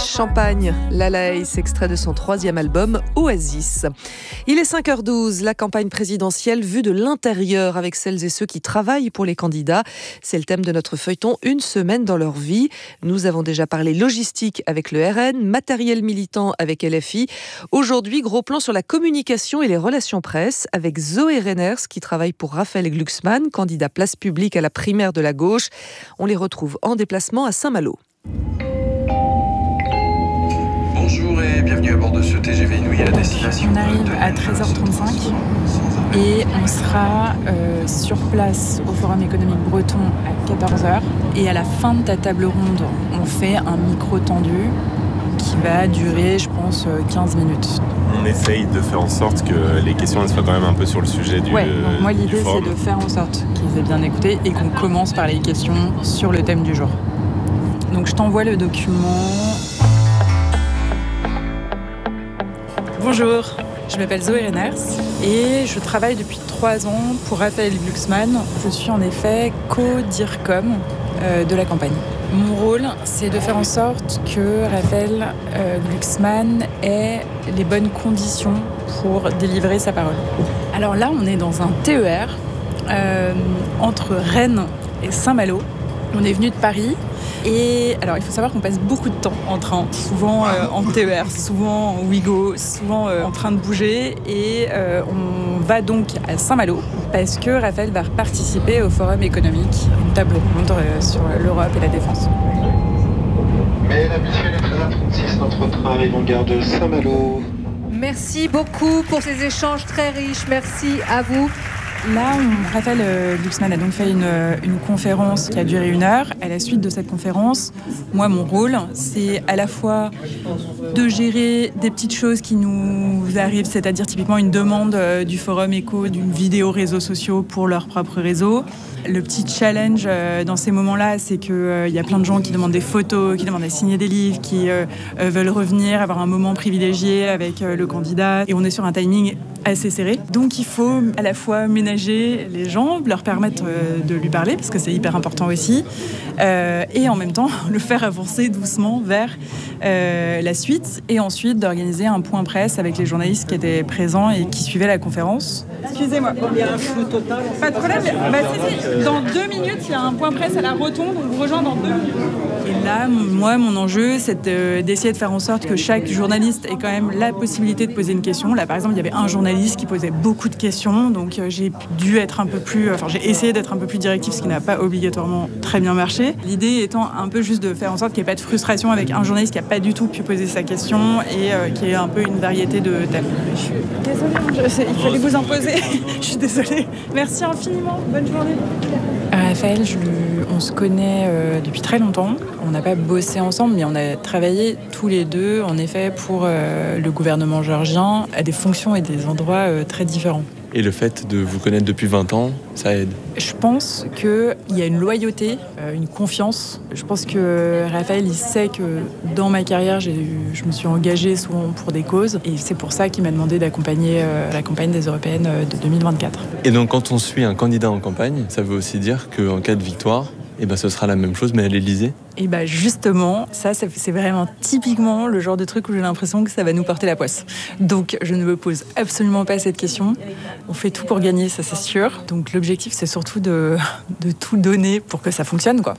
Champagne, Lalaïs, extrait de son 3e album Oasis. Il est 5h12, la campagne présidentielle vue de l'intérieur avec celles et ceux qui travaillent pour les candidats. C'est le thème de notre feuilleton Une semaine dans leur vie. Nous avons déjà parlé logistique avec le RN, matériel militant avec LFI. Aujourd'hui, gros plan sur la communication et les relations presse avec Zoé Reiners qui travaille pour Raphaël Glucksmann, candidat place publique à la primaire de la gauche. On les retrouve en déplacement à Saint-Malo. Bonjour et bienvenue à bord de ce TGV Inouï à destination. On arrive à 13h35 et on sera sur place au Forum économique breton à 14h. Et à la fin de ta table ronde, on fait un micro tendu qui va durer, je pense, 15 minutes. On essaye de faire en sorte que les questions soient quand même un peu sur le sujet du forum. Donc moi l'idée c'est de faire en sorte qu'ils aient bien écouté et qu'on commence par les questions sur le thème du jour. Donc je t'envoie le document. Bonjour, je m'appelle Zoé Reiners et je travaille depuis 3 ans pour Raphaël Glucksmann. Je suis en effet co-DIRCOM de la campagne. Mon rôle, c'est de faire en sorte que Raphaël Glucksmann ait les bonnes conditions pour délivrer sa parole. Alors là, on est dans un TER entre Rennes et Saint-Malo. On est venu de Paris. Et alors, il faut savoir qu'on passe beaucoup de temps en train, souvent en TER, souvent en Ouigo, souvent en train de bouger. Et on va donc à Saint-Malo parce que Raphaël va participer au Forum économique, une table ronde sur l'Europe et la défense. Mesdames, Messieurs, les 13h36, notre train arrive en gare de Saint-Malo. Merci beaucoup pour ces échanges très riches. Merci à vous. Là, Raphaël Glucksmann a donc fait une conférence qui a duré 1 heure. À la suite de cette conférence, moi, mon rôle, c'est à la fois de gérer des petites choses qui nous arrivent, c'est-à-dire typiquement une demande du Forum Éco d'une vidéo réseaux sociaux pour leur propre réseau. Le petit challenge dans ces moments-là, c'est qu'il y a plein de gens qui demandent des photos, qui demandent à signer des livres, qui veulent revenir, avoir un moment privilégié avec le candidat. Et on est sur un timing assez serré. Donc il faut à la fois ménager les gens, leur permettre de lui parler, parce que c'est hyper important aussi, et en même temps le faire avancer doucement vers la suite, et ensuite d'organiser un point presse avec les journalistes qui étaient présents et qui suivaient la conférence. Excusez-moi, il y a un flou total. Pas de problème, dans 2 minutes, il y a un point presse à la Rotonde, on vous rejoint dans 2 minutes. Et là, moi, mon enjeu, c'est d'essayer de faire en sorte que chaque journaliste ait quand même la possibilité de poser une question. Là, par exemple, il y avait un journaliste qui posait beaucoup de questions, donc j'ai essayé d'être un peu plus directif, ce qui n'a pas obligatoirement très bien marché. L'idée étant un peu juste de faire en sorte qu'il n'y ait pas de frustration avec un journaliste qui n'a pas du tout pu poser sa question et qui ait un peu une variété de thèmes. Je suis désolée, il fallait vous imposer. Je suis désolée. Merci infiniment. Bonne journée. Raphaël, on se connaît depuis très longtemps. On n'a pas bossé ensemble, mais on a travaillé tous les deux, en effet, pour le gouvernement géorgien, à des fonctions et des endroits très différents. Et le fait de vous connaître depuis 20 ans, ça aide? Je pense qu'il y a une loyauté, une confiance. Je pense que Raphaël, il sait que dans ma carrière, je me suis engagée souvent pour des causes. Et c'est pour ça qu'il m'a demandé d'accompagner la campagne des Européennes de 2024. Et donc quand on suit un candidat en campagne, ça veut aussi dire qu'en cas de victoire, ce sera la même chose, mais à l'Élysée? Et justement, ça c'est vraiment typiquement le genre de truc où j'ai l'impression que ça va nous porter la poisse. Donc je ne me pose absolument pas cette question. On fait tout pour gagner, ça c'est sûr. Donc l'objectif c'est surtout de tout donner pour que ça fonctionne, quoi.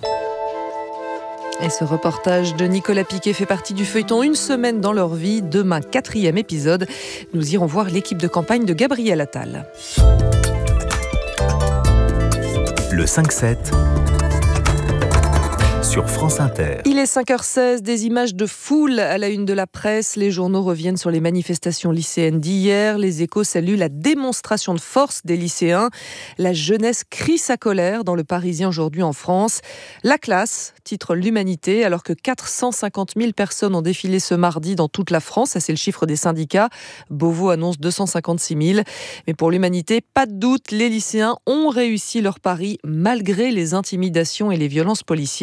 Et ce reportage de Nicolas Piquet fait partie du feuilleton Une semaine dans leur vie. Demain, 4e épisode. Nous irons voir l'équipe de campagne de Gabriel Attal. Le 5-7 sur France Inter. Il est 5h16, des images de foule à la une de la presse. Les journaux reviennent sur les manifestations lycéennes d'hier. Les Échos saluent la démonstration de force des lycéens. La jeunesse crie sa colère dans le Parisien aujourd'hui en France. La classe, titre l'Humanité, alors que 450 000 personnes ont défilé ce mardi dans toute la France. Ça, c'est le chiffre des syndicats. Beauvau annonce 256 000. Mais pour l'Humanité, pas de doute, les lycéens ont réussi leur pari malgré les intimidations et les violences policières.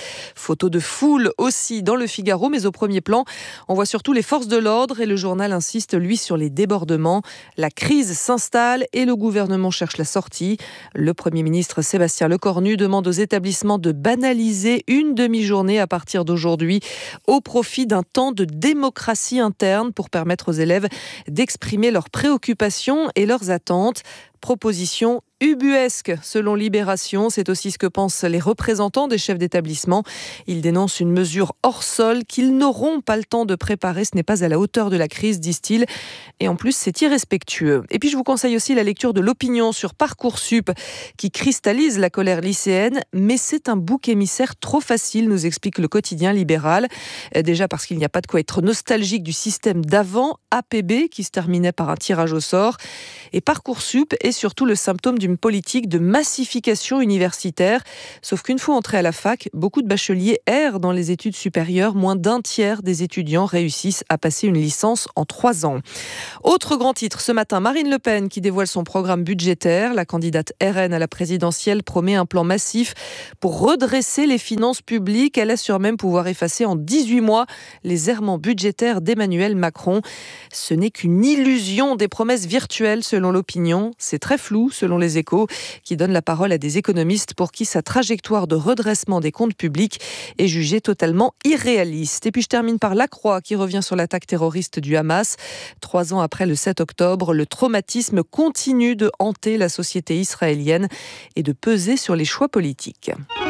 Photo de foule aussi dans le Figaro, mais au premier plan, on voit surtout les forces de l'ordre et le journal insiste, lui, sur les débordements. La crise s'installe et le gouvernement cherche la sortie. Le Premier ministre Sébastien Lecornu demande aux établissements de banaliser une demi-journée à partir d'aujourd'hui au profit d'un temps de démocratie interne pour permettre aux élèves d'exprimer leurs préoccupations et leurs attentes. Proposition ubuesque, selon Libération. C'est aussi ce que pensent les représentants des chefs d'établissement. Ils dénoncent une mesure hors sol qu'ils n'auront pas le temps de préparer. Ce n'est pas à la hauteur de la crise, disent-ils. Et en plus, c'est irrespectueux. Et puis, je vous conseille aussi la lecture de l'opinion sur Parcoursup qui cristallise la colère lycéenne. Mais c'est un bouc émissaire trop facile, nous explique le quotidien libéral. Déjà parce qu'il n'y a pas de quoi être nostalgique du système d'avant, APB, qui se terminait par un tirage au sort. Et Parcoursup est surtout le symptôme d'une politique de massification universitaire. Sauf qu'une fois entrés à la fac, beaucoup de bacheliers errent dans les études supérieures. Moins d'un tiers des étudiants réussissent à passer une licence en 3 ans. Autre grand titre ce matin, Marine Le Pen qui dévoile son programme budgétaire. La candidate RN à la présidentielle promet un plan massif pour redresser les finances publiques. Elle assure même pouvoir effacer en 18 mois les errements budgétaires d'Emmanuel Macron. Ce n'est qu'une illusion, des promesses virtuelles selon l'opinion. C'est très flou selon les Échos, qui donne la parole à des économistes pour qui sa trajectoire de redressement des comptes publics est jugée totalement irréaliste. Et puis je termine par La Croix qui revient sur l'attaque terroriste du Hamas. 3 ans après le 7 octobre, le traumatisme continue de hanter la société israélienne et de peser sur les choix politiques.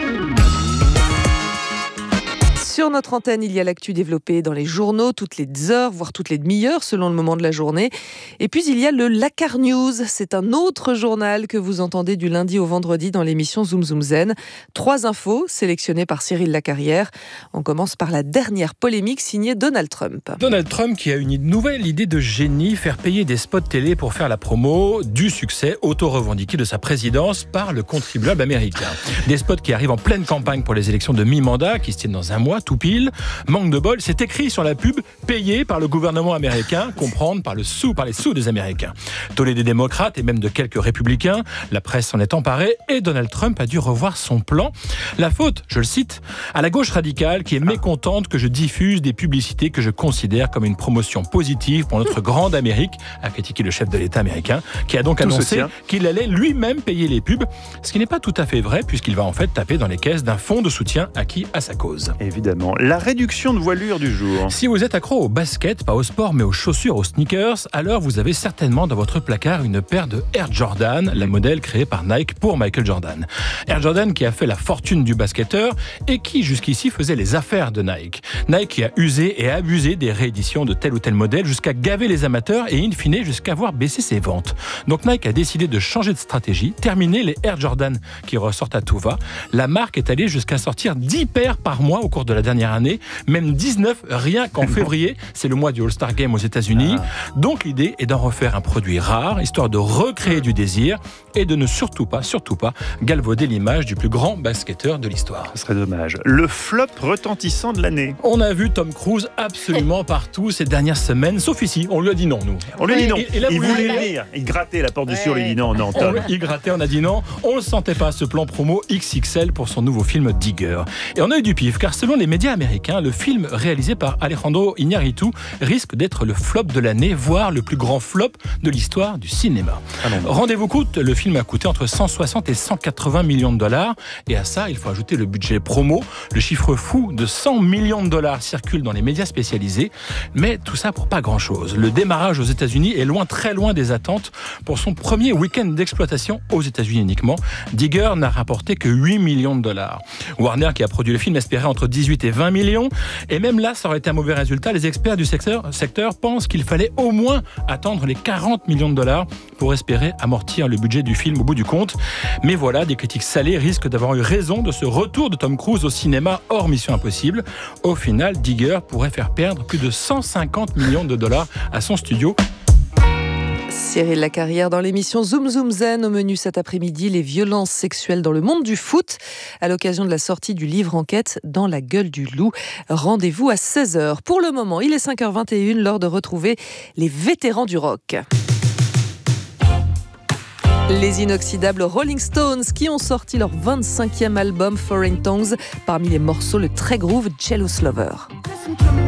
Sur notre antenne, il y a l'actu développée dans les journaux, toutes les heures, voire toutes les demi-heures, selon le moment de la journée. Et puis, il y a le Lakar News. C'est un autre journal que vous entendez du lundi au vendredi dans l'émission Zoom Zoom Zen. 3 infos sélectionnées par Cyril Lacarrière. On commence par la dernière polémique signée Donald Trump. Donald Trump qui a une nouvelle idée de génie, faire payer des spots télé pour faire la promo du succès auto-revendiqué de sa présidence par le contribuable américain. Des spots qui arrivent en pleine campagne pour les élections de mi-mandat, qui se tiennent dans un mois, tout pile. Manque de bol, c'est écrit sur la pub, payé par le gouvernement américain, comprendre par les sous des Américains. Tollé des démocrates et même de quelques républicains, la presse s'en est emparée et Donald Trump a dû revoir son plan. La faute, je le cite, à la gauche radicale qui est mécontente que je diffuse des publicités que je considère comme une promotion positive pour notre grande Amérique, a critiqué le chef de l'État américain, qui a donc annoncé qu'il allait lui-même payer les pubs, ce qui n'est pas tout à fait vrai puisqu'il va en fait taper dans les caisses d'un fonds de soutien acquis à sa cause. Évidemment. La réduction de voilure du jour. Si vous êtes accro au basket, pas au sport, mais aux chaussures, aux sneakers, alors vous avez certainement dans votre placard une paire de Air Jordan, la modèle créée par Nike pour Michael Jordan. Air Jordan qui a fait la fortune du basketteur et qui jusqu'ici faisait les affaires de Nike. Nike qui a usé et abusé des rééditions de tel ou tel modèle jusqu'à gaver les amateurs et in fine jusqu'à voir baisser ses ventes. Donc Nike a décidé de changer de stratégie, terminer les Air Jordan qui ressortent à tout va. La marque est allée jusqu'à sortir 10 paires par mois au cours de la dernière année, même 19 rien qu'en février, c'est le mois du All-Star Game aux États-Unis. Donc l'idée est d'en refaire un produit rare, histoire de recréer du désir et de ne surtout pas galvauder l'image du plus grand basketteur de l'histoire. Ce serait dommage. Le flop retentissant de l'année. On a vu Tom Cruise absolument partout ces dernières semaines, sauf ici, on lui a dit non, nous. On lui a dit non, il voulait venir, il grattait la porte du sur, il dit non, Tom. Il grattait, on a dit non, on ne sentait pas ce plan promo XXL pour son nouveau film Digger. Et on a eu du pif, car selon les médias américains, le film réalisé par Alejandro Iñárritu risque d'être le flop de l'année, voire le plus grand flop de l'histoire du cinéma. Rendez-vous compte, le film a coûté entre 160 et 180 millions de dollars. Et à ça, il faut ajouter le budget promo. Le chiffre fou de 100 millions de dollars circule dans les médias spécialisés. Mais tout ça pour pas grand-chose. Le démarrage aux États-Unis est très loin des attentes. Pour son premier week-end d'exploitation aux États-Unis uniquement, Digger n'a rapporté que 8 millions de dollars. Warner, qui a produit le film, espérait entre 18 et 20 millions. Et même là, ça aurait été un mauvais résultat. Les experts du secteur pensent qu'il fallait au moins attendre les 40 millions de dollars pour espérer amortir le budget du film au bout du compte. Mais voilà, des critiques salées risquent d'avoir eu raison de ce retour de Tom Cruise au cinéma hors Mission Impossible. Au final, Digger pourrait faire perdre plus de 150 millions de dollars à son studio. Cyril Lacarrière dans l'émission Zoom Zoom Zen. Au menu cet après-midi, les violences sexuelles dans le monde du foot à l'occasion de la sortie du livre enquête Dans la gueule du loup. Rendez-vous à 16h. Pour le moment, il est 5h21, l'heure de retrouver les vétérans du rock. Les inoxydables Rolling Stones qui ont sorti leur 25e album Foreign Tongues. Parmi les morceaux, le très groove Jealous Lover.